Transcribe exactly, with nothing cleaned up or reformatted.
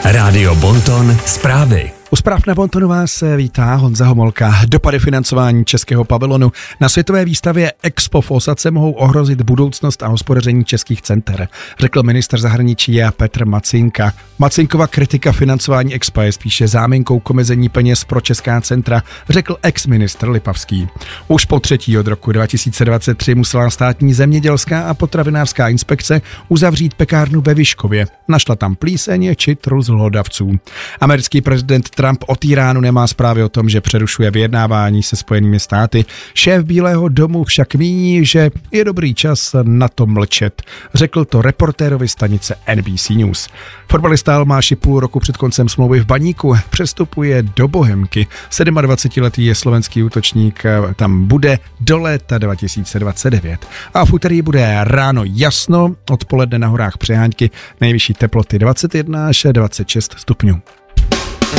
Rádio Bonton zprávy. U zpráv na Bontonu vás vítá Honza Homolka. Dopady financování českého pavilonu na světové výstavě Expo v Osace mohou ohrozit budoucnost a hospodaření českých center, řekl ministr zahraničí Petr Macynka. Macynkova kritika financování Expa je spíše záminkou k omezení peněz pro česká centra, řekl ex-ministr Lipavský. Už po třetí od roku dva tisíce dvacet tři musela státní zemědělská a potravinářská inspekce uzavřít pekárnu ve Vyškově. Našla tam plíseň či trus hlodavců. Americký prezident Trump od Iránu nemá zprávy o tom, že přerušuje vyjednávání se Spojenými státy. Šéf Bílého domu však míní, že je dobrý čas na to mlčet. Řekl to reportérovi stanice N B C News. Fotbalista Almáši půl roku před koncem smlouvy v Baníku přestupuje do Bohemky. sedmadvacetiletý je slovenský útočník, tam bude do léta dva tisíce dvacet devět. A v úterý bude ráno jasno, odpoledne na horách přehánky, nejvyšší teploty dvacet jedna až dvacet šest stupňů.